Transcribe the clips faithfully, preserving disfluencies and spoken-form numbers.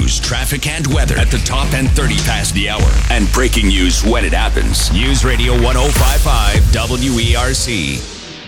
news, traffic, and weather at the top and thirty past the hour. And breaking news when it happens. News Radio one oh five point five W E R C.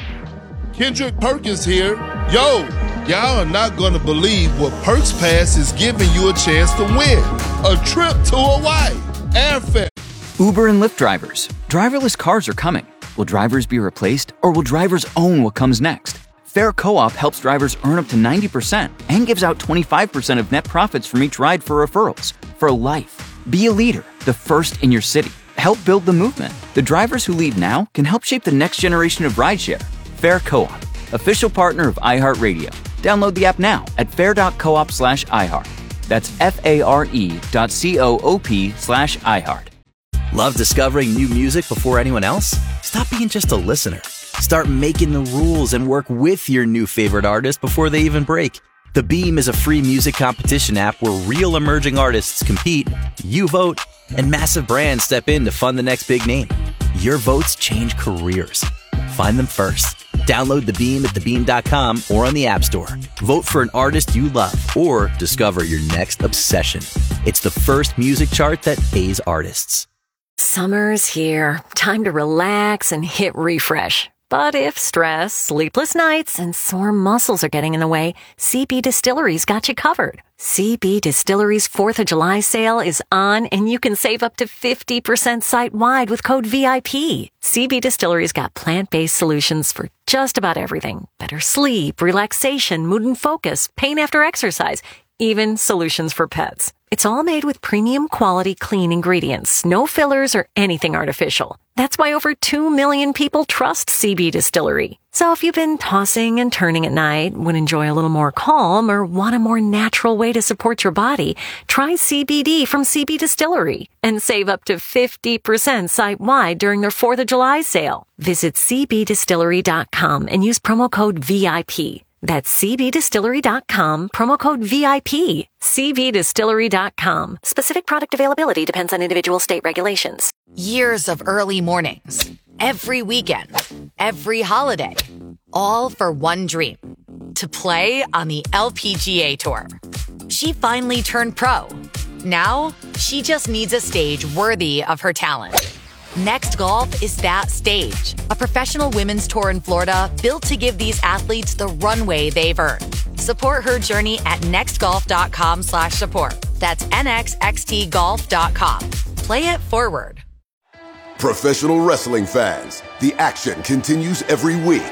Kendrick Perkins here. Yo, y'all are not going to believe what Perks Pass is giving you a chance to win. A trip to Hawaii. Airfare. Uber and Lyft drivers. Driverless cars are coming. Will drivers be replaced, or will drivers own what comes next? Fair Co-op helps drivers earn up to ninety percent and gives out twenty-five percent of net profits from each ride for referrals. For life. Be a leader, the first in your city. Help build the movement. The drivers who lead now can help shape the next generation of rideshare. Fair Co-op, official partner of iHeartRadio. Download the app now at fair.coop slash iHeart. That's F-A-R-E dot C-O-O-P slash iHeart. Love discovering new music before anyone else? Stop being just a listener. Start making the rules and work with your new favorite artist before they even break. The Beam is a free music competition app where real emerging artists compete, you vote, and massive brands step in to fund the next big name. Your votes change careers. Find them first. Download The Beam at the beam dot com or on the App Store. Vote for an artist you love or discover your next obsession. It's the first music chart that pays artists. Summer's here. Time to relax and hit refresh. But if stress, sleepless nights, and sore muscles are getting in the way, C B Distillery's got you covered. C B Distillery's fourth of July sale is on, and you can save up to fifty percent site-wide with code V I P. C B Distillery's got plant-based solutions for just about everything. Better sleep, relaxation, mood and focus, pain after exercise, even solutions for pets. It's all made with premium quality clean ingredients, no fillers or anything artificial. That's why over two million people trust C B Distillery. So if you've been tossing and turning at night, would enjoy a little more calm, or want a more natural way to support your body, try C B D from C B Distillery and save up to fifty percent site-wide during their fourth of July sale. Visit C B distillery dot com and use promo code V I P. That's C B distillery dot com, promo code V I P. C B distillery dot com. Specific product availability depends on individual state regulations. Years of early mornings, every weekend, every holiday, all for one dream, to play on the L P G A Tour. She finally turned pro. Now, she just needs a stage worthy of her talent. Next Golf is that stage, a professional women's tour in Florida built to give these athletes the runway they've earned. Support her journey at nextgolf.com slash support. That's N X X T golf dot com. Play it forward. Professional wrestling fans, the action continues every week.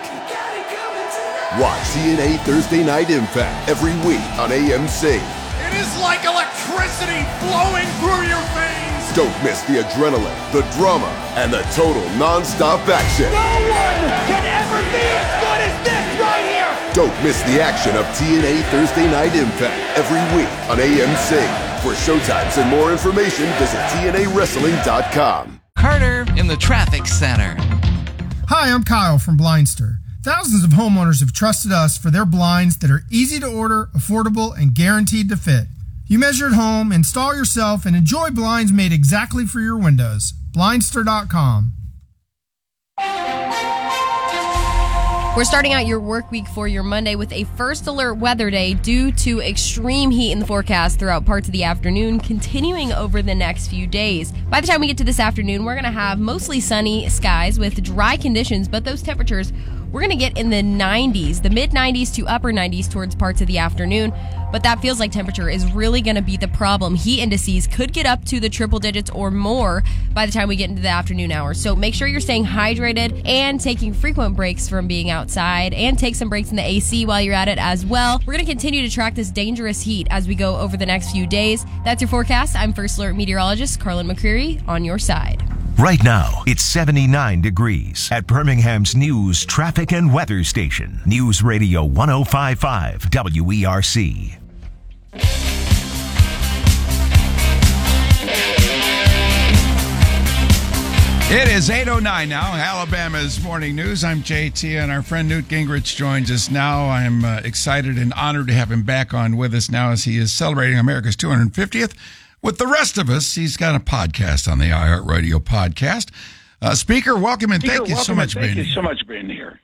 Watch T N A Thursday Night Impact every week on A M C. It is like electricity flowing through your veins. Don't miss the adrenaline, the drama, and the total non-stop action. No one can ever be as good as this right here. Don't miss the action of T N A Thursday Night Impact every week on A M C. For showtimes and more information, visit T N A wrestling dot com. Carter in the traffic center. Hi, I'm Kyle from Blindster. Thousands of homeowners have trusted us for their blinds that are easy to order, affordable, and guaranteed to fit. You measure at home, install yourself, and enjoy blinds made exactly for your windows. Blindster dot com. We're starting out your work week for your Monday with a first alert weather day due to extreme heat in the forecast throughout parts of the afternoon, continuing over the next few days. By the time we get to this afternoon, we're going to have mostly sunny skies with dry conditions, but those temperatures we're going to get in the nineties, the mid nineties to upper nineties towards parts of the afternoon. But that feels like temperature is really going to be the problem. Heat indices could get up to the triple digits or more by the time we get into the afternoon hours. So make sure you're staying hydrated and taking frequent breaks from being outside, and take some breaks in the A C while you're at it as well. We're going to continue to track this dangerous heat as we go over the next few days. That's your forecast. I'm First Alert Meteorologist Carlin McCreary on your side. Right now, it's seventy-nine degrees at Birmingham's News, Traffic, and Weather Station. News Radio one oh five point five W E R C. It is eight oh nine now, Alabama's Morning News. I'm J T, and our friend Newt Gingrich joins us now. I'm uh, excited and honored to have him back on with us now as he is celebrating America's two hundred fiftieth. With the rest of us, he's got a podcast on the iHeartRadio podcast. Uh, Speaker, welcome and Speaker, thank you welcome so much for being being here. Thank you so much for being here.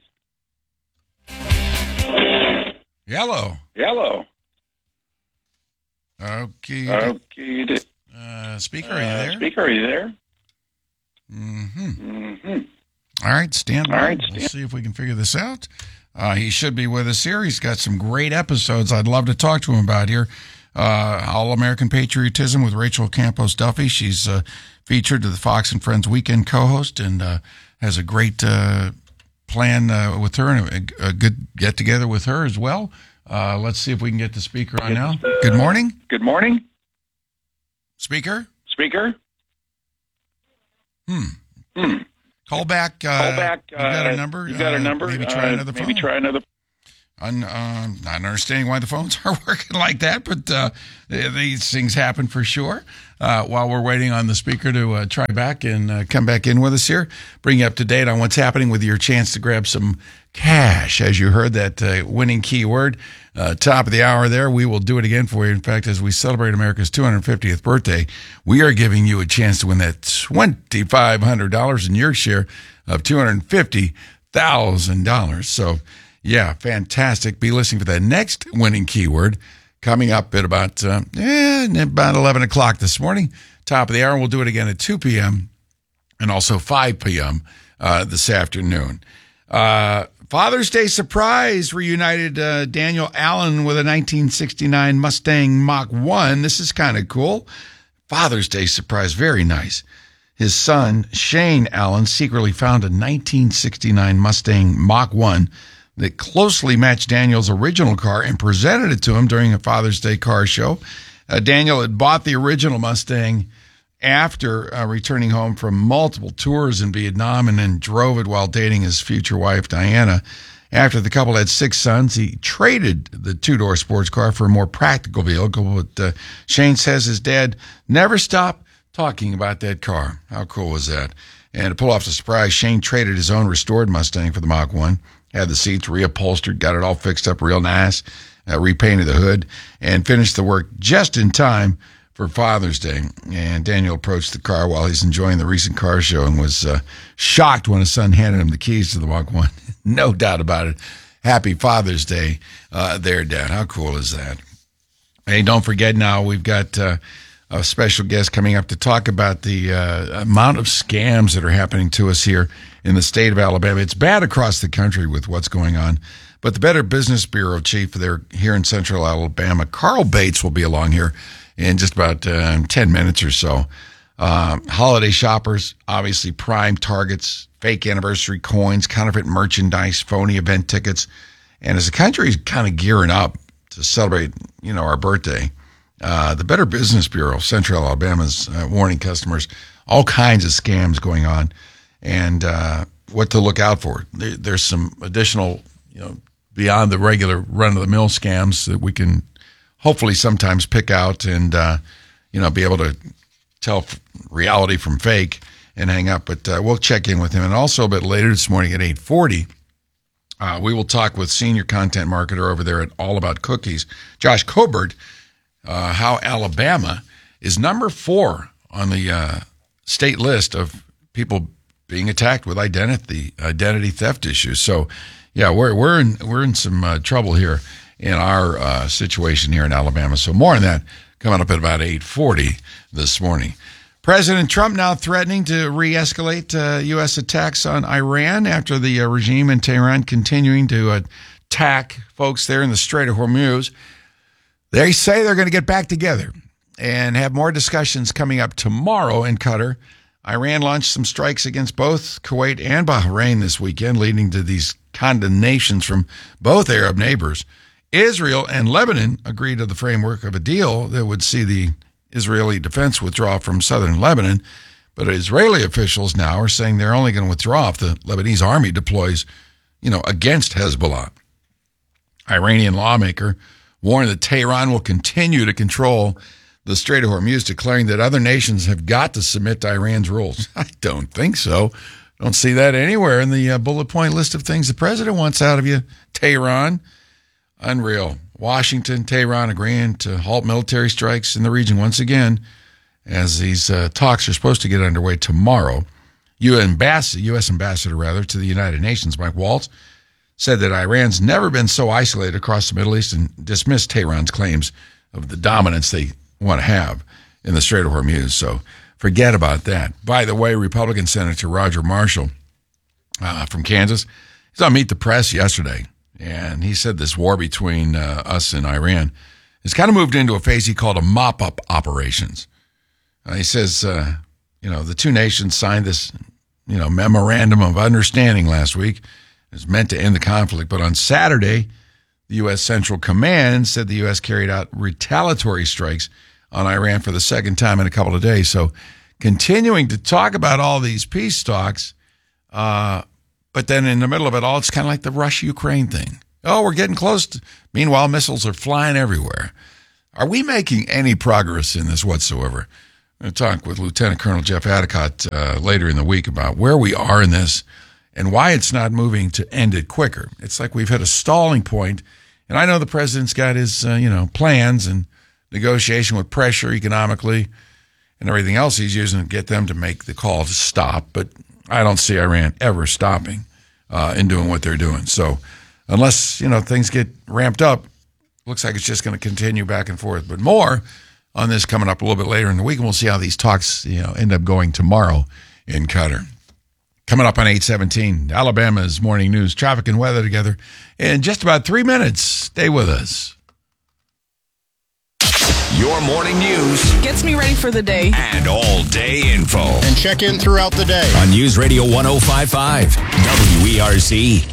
Hello. Hello. Okay. Okay. Uh, speaker, are you there? Uh, speaker, are you there? Mm-hmm. Mm-hmm. All right, stand by. All right, We'll see if we can figure this out. Uh, he should be with us here. He's got some great episodes I'd love to talk to him about here. Uh, All-American Patriotism with Rachel Campos Duffy. She's uh, featured to the Fox and Friends Weekend co-host and uh, has a great uh, plan uh, with her and a, a good get-together with her as well. Uh, let's see if we can get the speaker on now. Good morning. Good morning. Speaker? Speaker? Hmm. Hmm. Call back. Uh, Call back. You got uh, a number? You got a Uh, number? Maybe try Uh, another phone. Maybe try another. I'm uh, not understanding why the phones are working like that, but uh, these things happen for sure. Uh, while we're waiting on the speaker to uh, try back and uh, come back in with us here, bring you up to date on what's happening with your chance to grab some cash. As you heard that uh, winning keyword, uh, top of the hour there, we will do it again for you. In fact, as we celebrate America's two hundred fiftieth birthday, we are giving you a chance to win that twenty-five hundred dollars in your share of two hundred fifty thousand dollars. So, yeah, fantastic. Be listening for that next winning keyword coming up at about uh, eh, about eleven o'clock this morning. Top of the hour. We'll do it again at two p.m. and also five p.m. Uh, this afternoon. Uh, Father's Day surprise reunited uh, Daniel Allen with a nineteen sixty-nine Mustang Mach one. This is kind of cool. Father's Day surprise. Very nice. His son, Shane Allen, secretly found a nineteen sixty-nine Mustang Mach one that closely matched Daniel's original car and presented it to him during a Father's Day car show. Uh, Daniel had bought the original Mustang after uh, returning home from multiple tours in Vietnam and then drove it while dating his future wife, Diana. After the couple had six sons, he traded the two-door sports car for a more practical vehicle, but uh, Shane says his dad never stopped talking about that car. How cool was that? And to pull off the surprise, Shane traded his own restored Mustang for the Mach one, had the seats reupholstered, got it all fixed up real nice, uh, repainted the hood, and finished the work just in time for Father's Day. And Daniel approached the car while he's enjoying the recent car show and was uh, shocked when his son handed him the keys to the Mach one. No doubt about it. Happy Father's Day uh, there, Dad. How cool is that? Hey, don't forget now, we've got uh, a special guest coming up to talk about the uh, amount of scams that are happening to us here in the state of Alabama. It's bad across the country with what's going on. But the Better Business Bureau chief there here in central Alabama, Carl Bates, will be along here in just about uh, ten minutes or so. Uh, holiday shoppers, obviously prime targets, fake anniversary coins, counterfeit merchandise, phony event tickets. And as the country is kind of gearing up to celebrate, you know, our birthday, uh, the Better Business Bureau, Central Alabama's uh, warning customers, all kinds of scams going on and uh, what to look out for. There, there's some additional, you know, beyond the regular run-of-the-mill scams that we can hopefully sometimes pick out and, uh, you know, be able to tell reality from fake and hang up. But uh, we'll check in with him. And also a bit later this morning at eight forty, uh, we will talk with senior content marketer over there at All About Cookies, Josh Cobert, uh, how Alabama is number four on the uh, state list of people being attacked with identity identity theft issues. So, yeah, we're we're in we're in some uh, trouble here in our uh, situation here in Alabama. So more on that coming up at about eight forty this morning. President Trump now threatening to re-escalate uh, U S attacks on Iran after the uh, regime in Tehran continuing to uh, attack folks there in the Strait of Hormuz. They say they're going to get back together and have more discussions coming up tomorrow in Qatar. Iran launched some strikes against both Kuwait and Bahrain this weekend, leading to these condemnations from both Arab neighbors. Israel and Lebanon agreed to the framework of a deal that would see the Israeli defense withdraw from southern Lebanon, but Israeli officials now are saying they're only going to withdraw if the Lebanese army deploys, you know, against Hezbollah. Iranian lawmaker warned that Tehran will continue to control the Strait of Hormuz, declaring that other nations have got to submit to Iran's rules. I don't think so. Don't see that anywhere in the uh, bullet point list of things the president wants out of you. Tehran, unreal. Washington, Tehran agreeing to halt military strikes in the region once again, as these uh, talks are supposed to get underway tomorrow. U S ambassador, U S ambassador rather, to the United Nations, Mike Waltz, said that Iran's never been so isolated across the Middle East and dismissed Tehran's claims of the dominance they want to have in the Strait of Hormuz. So forget about that. By the way, Republican Senator Roger Marshall uh, from Kansas, he's on Meet the Press yesterday, and he said this war between uh, us and Iran has kind of moved into a phase he called a mop-up operations. Uh, he says, uh, you know, the two nations signed this, you know, memorandum of understanding last week. It's meant to end the conflict, but on Saturday, the U S Central Command said the U S carried out retaliatory strikes on Iran for the second time in a couple of days. So continuing to talk about all these peace talks, uh, but then in the middle of it all, it's kind of like the Russia-Ukraine thing. Oh, we're getting close to, meanwhile, missiles are flying everywhere. Are we making any progress in this whatsoever? I'm going to talk with Lieutenant Colonel Jeff Adicott uh, later in the week about where we are in this and why it's not moving to end it quicker. It's like we've hit a stalling point, and I know the president's got his, uh, you know, plans and negotiation with pressure economically and everything else he's using to get them to make the call to stop, but I don't see Iran ever stopping uh, in doing what they're doing. So unless, you know, things get ramped up, looks like it's just going to continue back and forth. But more on this coming up a little bit later in the week, and we'll see how these talks, you know, end up going tomorrow in Qatar. Coming up on eight seventeen, Alabama's Morning News, traffic and weather together in just about three minutes. Stay with us. Your morning news gets me ready for the day and all-day info. And check in throughout the day on News Radio one oh five point five W E R C.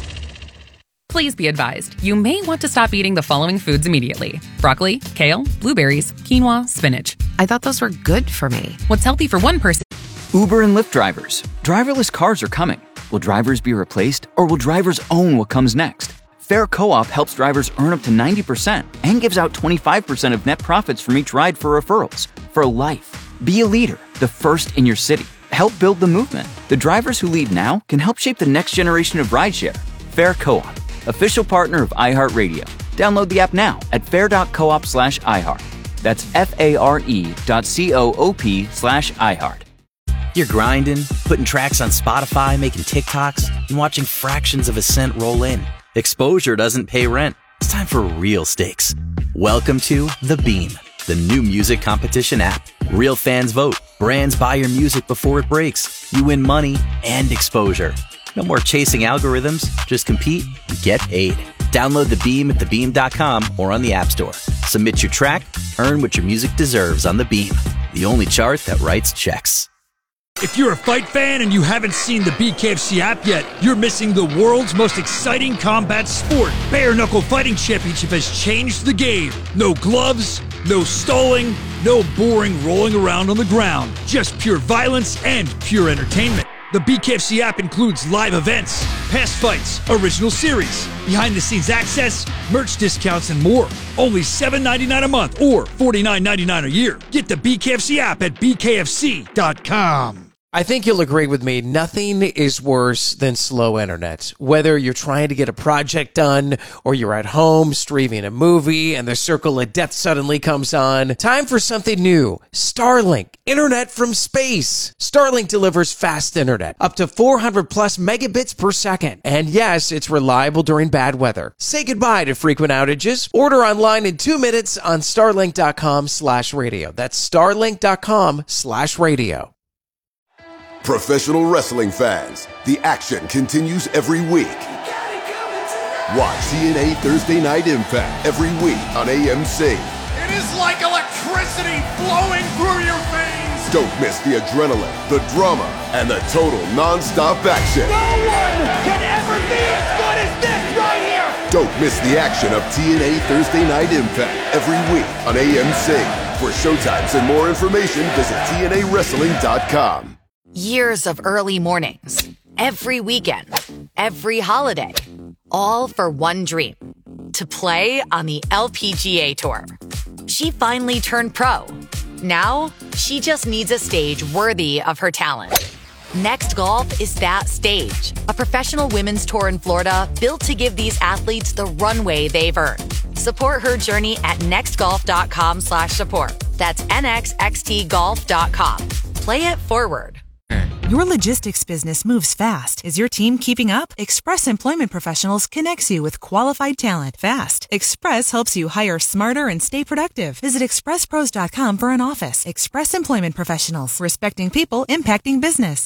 Please be advised, you may want to stop eating the following foods immediately. Broccoli, kale, blueberries, quinoa, spinach. I thought those were good for me. What's healthy for one person? Uber and Lyft drivers. Driverless cars are coming. Will drivers be replaced, or will drivers own what comes next? Fair Co-op helps drivers earn up to ninety percent and gives out twenty-five percent of net profits from each ride for referrals. For life. Be a leader, the first in your city. Help build the movement. The drivers who lead now can help shape the next generation of rideshare. Fair Co-op, official partner of iHeartRadio. Download the app now at fair.coop slash iHeart. That's F-A-R-E dot C-O-O-P slash iHeart. You're grinding, putting tracks on Spotify, making TikToks, and watching fractions of a cent roll in. Exposure doesn't pay rent. It's time for real stakes. Welcome to The Beam, the new music competition app. Real fans vote. Brands buy your music before it breaks. You win money and exposure. No more chasing algorithms. Just compete and get paid. Download The Beam at the beam dot com or on the App Store. Submit your track. Earn what your music deserves on The Beam, the only chart that writes checks. If you're a fight fan and you haven't seen the B K F C app yet, you're missing the world's most exciting combat sport. Bare Knuckle Fighting Championship has changed the game. No gloves, no stalling, no boring rolling around on the ground. Just pure violence and pure entertainment. The B K F C app includes live events, past fights, original series, behind-the-scenes access, merch discounts, and more. Only seven dollars and ninety-nine cents a month or forty-nine dollars and ninety-nine cents a year. Get the B K F C app at B K F C dot com. I think you'll agree with me, nothing is worse than slow internet. Whether you're trying to get a project done or you're at home streaming a movie and the circle of death suddenly comes on, time for something new. Starlink, internet from space. Starlink delivers fast internet, up to four hundred plus megabits per second. And yes, it's reliable during bad weather. Say goodbye to frequent outages. Order online in two minutes on starlink dot com slash radio. That's starlink dot com slash radio. Professional wrestling fans, the action continues every week. Watch T N A Thursday Night Impact every week on A M C. It is like electricity flowing through your veins. Don't miss the adrenaline, the drama, and the total non-stop action. No one can ever be as good as this right here. Don't miss the action of T N A Thursday Night Impact every week on A M C. For showtimes and more information, visit T N A wrestling dot com. Years of early mornings, every weekend, every holiday, all for one dream, to play on the L P G A Tour. She finally turned pro. Now, she just needs a stage worthy of her talent. Next Golf is that stage, a professional women's tour in Florida built to give these athletes the runway they've earned. Support her journey at next golf dot com slash support. That's N X X T golf dot com. Play it forward. Your logistics business moves fast. Is your team keeping up? Express Employment Professionals connects you with qualified talent fast. Express helps you hire smarter and stay productive. Visit express pros dot com for an office. Express Employment Professionals, respecting people, impacting business.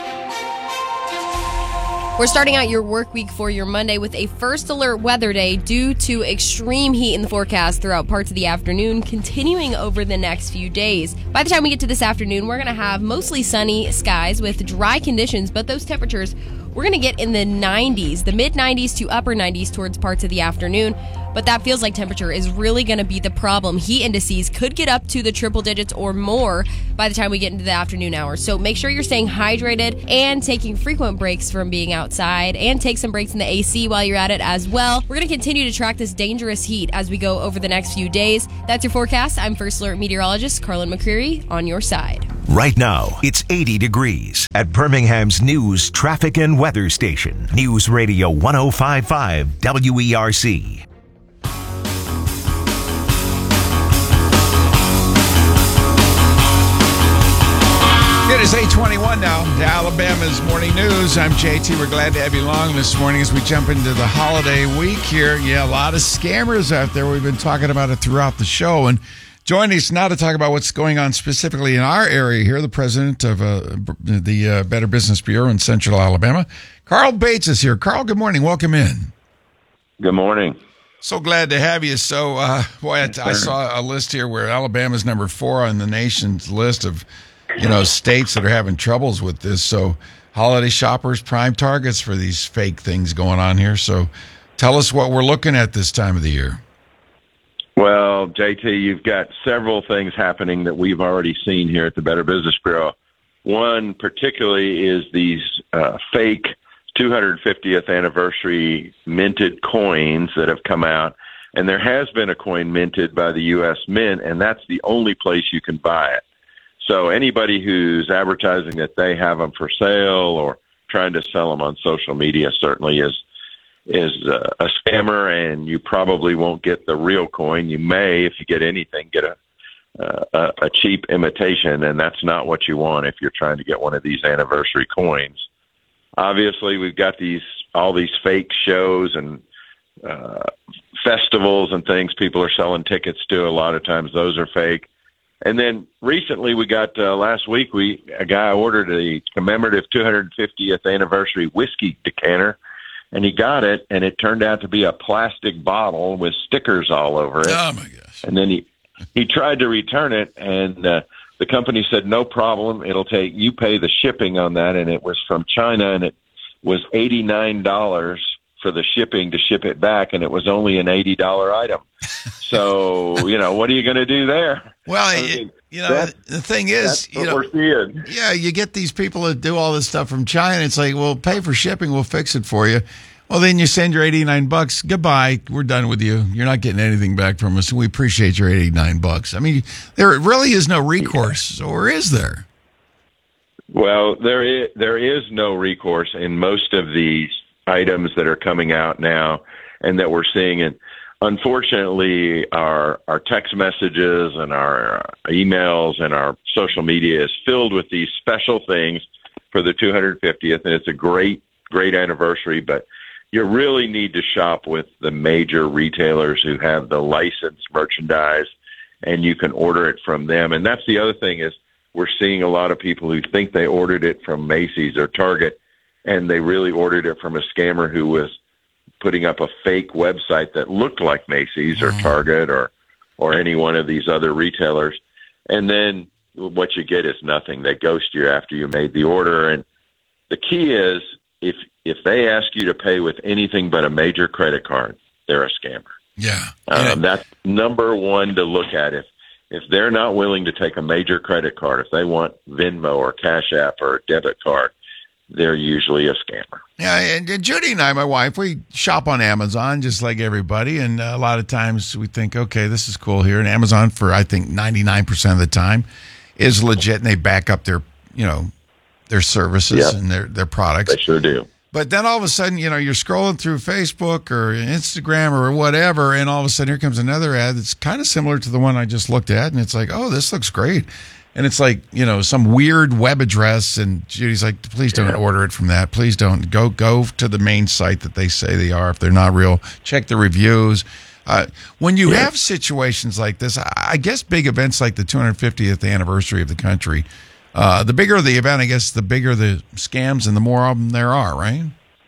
We're starting out your work week for your Monday with a first alert weather day due to extreme heat in the forecast throughout parts of the afternoon, continuing over the next few days. By the time we get to this afternoon, we're going to have mostly sunny skies with dry conditions, but those temperatures, we're going to get in the nineties, the mid nineties to upper nineties towards parts of the afternoon. But that feels like temperature is really going to be the problem. Heat indices could get up to the triple digits or more by the time we get into the afternoon hours. So make sure you're staying hydrated and taking frequent breaks from being outside, and take some breaks in the A C while you're at it as well. We're going to continue to track this dangerous heat as we go over the next few days. That's your forecast. I'm First Alert meteorologist Carlin McCreary on your side. Right now, it's eighty degrees at Birmingham's News, Traffic, and Weather Station. News Radio one oh five point five W E R C. It is eight twenty-one now. To Alabama's Morning News. I'm J T. We're glad to have you along this morning as we jump into the holiday week here. Yeah, a lot of scammers out there. We've been talking about it throughout the show. And joining us now to talk about what's going on specifically in our area here, the president of uh, the uh, Better Business Bureau in Central Alabama, Carl Bates is here. Carl, good morning. Welcome in. Good morning. So glad to have you. So, uh, boy, I, I saw a list here where Alabama's number four on the nation's list of you know, states that are having troubles with this. So holiday shoppers, prime targets for these fake things going on here. So tell us what we're looking at this time of the year. Well, J T, you've got several things happening that we've already seen here at the Better Business Bureau. One particularly is these uh, fake two hundred fiftieth anniversary minted coins that have come out. And there has been a coin minted by the U S Mint, and that's the only place you can buy it. So anybody who's advertising that they have them for sale or trying to sell them on social media certainly is is uh, a scammer, and you probably won't get the real coin. You may, if you get anything, get a, uh, a cheap imitation, and that's not what you want if you're trying to get one of these anniversary coins. Obviously, we've got these all these fake shows and uh, festivals and things people are selling tickets to. A lot of times those are fake. And then recently we got, uh, last week, we a guy ordered a commemorative two hundred fiftieth anniversary whiskey decanter, and he got it, and it turned out to be a plastic bottle with stickers all over it. Oh, my gosh. And then he, he tried to return it, and uh, the company said, no problem, it'll take, you pay the shipping on that, and it was from China, and it was eighty-nine dollars for the shipping to ship it back, and it was only an eighty dollars item. So, you know, what are you going to do there? Well, I it, mean, you know, that, the thing is, you know, we're seeing. Yeah, you get these people that do all this stuff from China. It's like, well, pay for shipping, we'll fix it for you. Well, then you send your eighty-nine bucks. Goodbye. We're done with you. You're not getting anything back from us. We appreciate your eighty-nine bucks. I mean, there really is no recourse, or is there? Well, there is, there is no recourse in most of these items that are coming out now and that we're seeing. And unfortunately, our our text messages and our emails and our social media is filled with these special things for the two hundred fiftieth, and it's a great, great anniversary, but you really need to shop with the major retailers who have the licensed merchandise, and you can order it from them. And that's the other thing is we're seeing a lot of people who think they ordered it from Macy's or Target, and they really ordered it from a scammer who was putting up a fake website that looked like Macy's or Target or or any one of these other retailers. And then what you get is nothing. They ghost you after you made the order. And the key is if if they ask you to pay with anything but a major credit card, they're a scammer. Yeah. Um, that's number one to look at. If if they're not willing to take a major credit card, if they want Venmo or Cash App or a debit card, they're usually a scammer. Yeah, and, and Judy and I, my wife, we shop on Amazon just like everybody, and uh, a lot of times we think, okay, this is cool here. And Amazon, for I think ninety-nine percent of the time, is legit, and they back up their, you know, their services Yep. and their, their products. They sure do. But then all of a sudden, you know, you're scrolling through Facebook or Instagram or whatever, and all of a sudden here comes another ad that's kind of similar to the one I just looked at, and it's like, oh, this looks great. and it's like, you know, some weird web address, and Judy's like, please don't yeah. order it from that. Please don't. Go go to the main site that they say they are. If they're not real, check the reviews. Uh, when you yeah. have situations like this, I guess big events like the two hundred fiftieth anniversary of the country, uh, the bigger the event, I guess the bigger the scams and the more of them there are, right?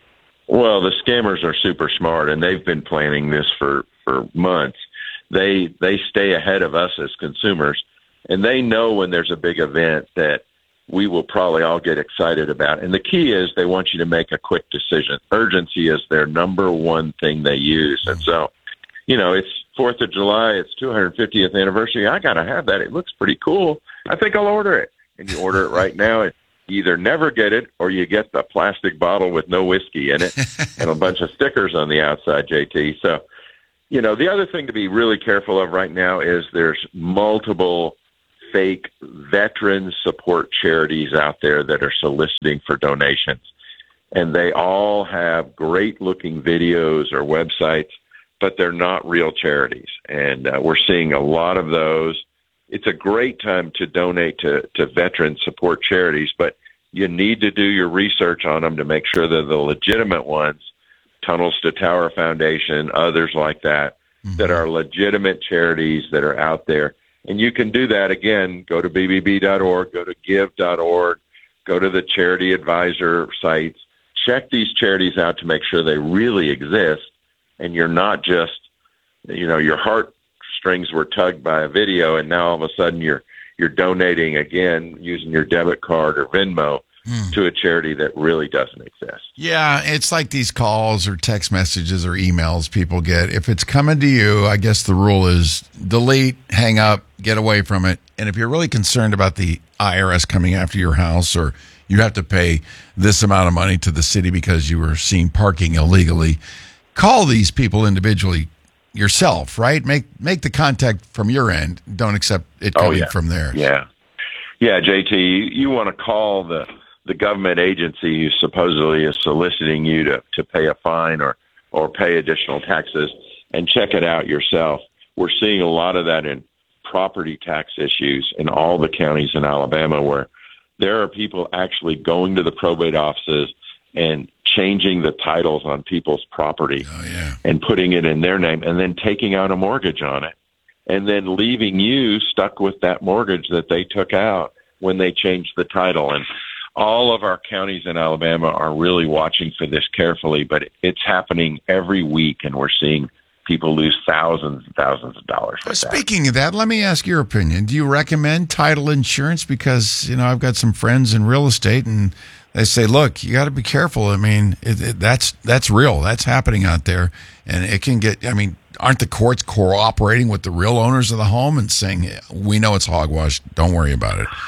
Well, the scammers are super smart, and they've been planning this for, for months. They they stay ahead of us as consumers, and they know when there's a big event that we will probably all get excited about. And the key is they want you to make a quick decision. Urgency is their number one thing they use. And so, you know, it's fourth of July, it's two hundred fiftieth anniversary. I got to have that. It looks pretty cool. I think I'll order it. And you order it right now. You either never get it or you get the plastic bottle with no whiskey in it and a bunch of stickers on the outside, J T. So, you know, the other thing to be really careful of right now is there's multiple fake veteran support charities out there that are soliciting for donations. And they all have great-looking videos or websites, but they're not real charities. And uh, we're seeing a lot of those. It's a great time to donate to, to veteran support charities, but you need to do your research on them to make sure they're the legitimate ones. Tunnels to Tower Foundation, others like that, mm-hmm. that are legitimate charities that are out there. And you can do that, again, go to B B B dot org, go to give dot org, go to the charity advisor sites, check these charities out to make sure they really exist, and you're not just, you know, your heartstrings were tugged by a video, and now all of a sudden you're you're donating again using your debit card or Venmo Hmm. to a charity that really doesn't exist. Yeah, it's like these calls or text messages or emails people get. If it's coming to you, I guess the rule is delete, hang up, get away from it. And if you're really concerned about the I R S coming after your house, or you have to pay this amount of money to the city because you were seen parking illegally, call these people individually yourself, right? Make make the contact from your end. Don't accept it coming oh, yeah. from theirs. Yeah. Yeah, J T, you, you want to call the the government agency who supposedly is soliciting you to, to pay a fine or, or pay additional taxes, and check it out yourself. We're seeing a lot of that in property tax issues in all the counties in Alabama, where there are people actually going to the probate offices and changing the titles on people's property oh, yeah. and putting it in their name, and then taking out a mortgage on it, and then leaving you stuck with that mortgage that they took out when they changed the title. And all of our counties in Alabama are really watching for this carefully, but it's happening every week, and we're seeing people lose thousands and thousands of dollars for that. Speaking of that, let me ask your opinion. Do you recommend title insurance? Because, you know, I've got some friends in real estate, and they say, look, you got to be careful. I mean, it, it, that's that's real. That's happening out there, and it can get, I mean, aren't the courts cooperating with the real owners of the home and saying, we know it's hogwash, don't worry about it?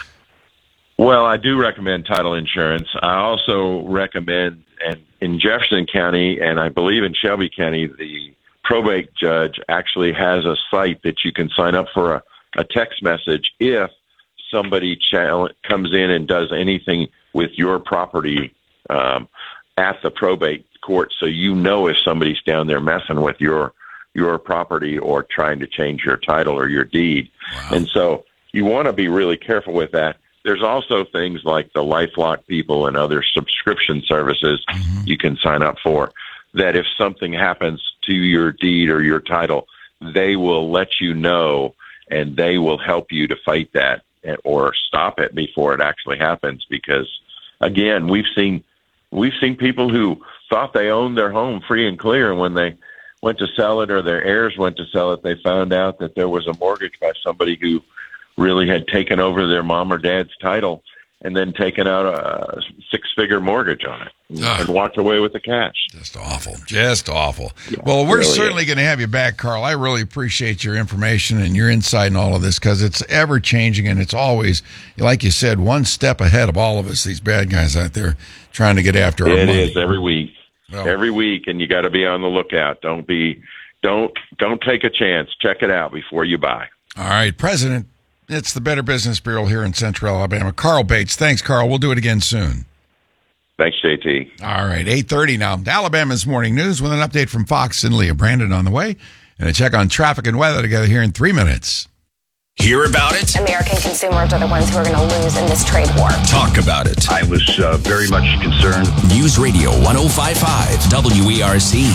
Well, I do recommend title insurance. I also recommend, and in Jefferson County, and I believe in Shelby County, the probate judge actually has a site that you can sign up for a, a text message if somebody challenge, comes in and does anything with your property um, at the probate court, so you know if somebody's down there messing with your your property or trying to change your title or your deed. Wow. And so you want to be really careful with that. There's also things like the LifeLock people and other subscription services mm-hmm. you can sign up for, that if something happens to your deed or your title, they will let you know, and they will help you to fight that or stop it before it actually happens. Because, again, we've seen we've seen people who thought they owned their home free and clear, and when they went to sell it or their heirs went to sell it, they found out that there was a mortgage by somebody who really had taken over their mom or dad's title and then taken out a six-figure mortgage on it Ugh. and walked away with the cash. Just awful. Just awful. Yeah, well, we're really certainly is. going to have you back, Carl. I really appreciate your information and your insight in all of this, because it's ever-changing, and it's always, like you said, one step ahead of all of us, these bad guys out there trying to get after our it money. It is every week. Well, every week, and you got to be on the lookout. Don't be, don't, don't take a chance. Check it out before you buy. All right, President. It's the Better Business Bureau here in Central Alabama. Carl Bates. Thanks, Carl. We'll do it again soon. Thanks, J T. All right, eight thirty now. Alabama's Morning News with an update from Fox and Leah Brandon on the way, and a check on traffic and weather together here in three minutes. Hear about it? American consumers are the ones who are going to lose in this trade war. Talk about it. I was uh, very much concerned. News Radio one oh five point five W E R C.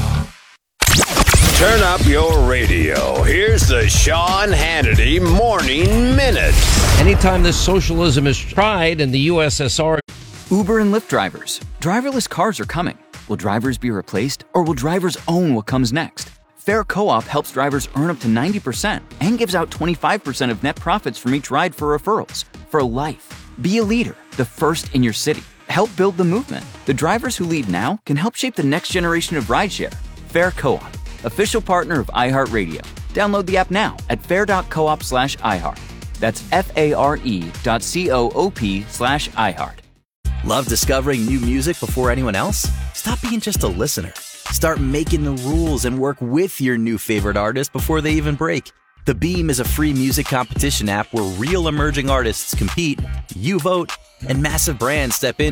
Turn up your radio. Here's the Sean Hannity Morning Minute. Anytime this socialism is tried in the U S S R. Uber and Lyft drivers. Driverless cars are coming. Will drivers be replaced, or will drivers own what comes next? Fair Co-op helps drivers earn up to ninety percent and gives out twenty-five percent of net profits from each ride for referrals. For life. Be a leader, the first in your city. Help build the movement. The drivers who lead now can help shape the next generation of rideshare. Fair Co-op. Official partner of iHeartRadio. Download the app now at fair.coop slash iHeart. That's F-A-R-E dot C-O-O-P slash iHeart. Love discovering new music before anyone else? Stop being just a listener. Start making the rules and work with your new favorite artist before they even break. The Beam is a free music competition app where real emerging artists compete, you vote, and massive brands step in